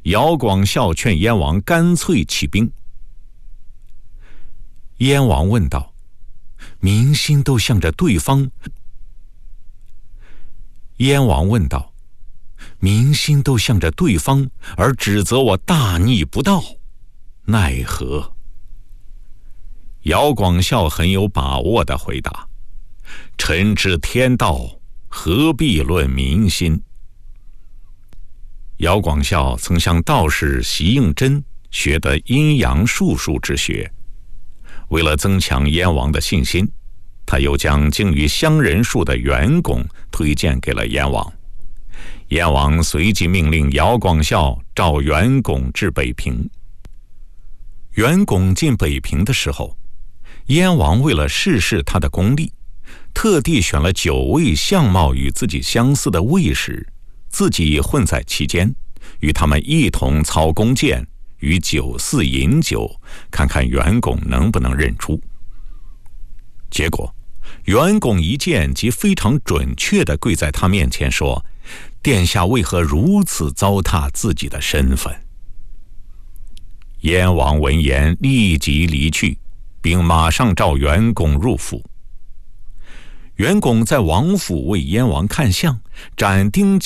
姚广孝劝燕王干脆起兵。燕王问道：民心都向着对方，而指责我大逆不道，奈何？姚广孝很有把握地回答：臣知天道，何必论民心？姚广孝曾向道士席应真学得阴阳术数之学，为了增强燕王的信心，他又将精于乡人术的袁拱推荐给了燕王。燕王随即命令姚广孝召袁拱至北平。袁拱进北平的时候，燕王为了试试他的功力，特地选了9位相貌与自己相似的卫士，自己混在其间，与他们一同操弓箭，与酒肆饮酒，看看袁拱能不能认出。结果袁拱一见即非常准确地跪在他面前说：殿下为何如此糟蹋自己的身份？燕王闻言立即离去，并马上召袁拱入府。袁拱在王府为燕王看相，斩钉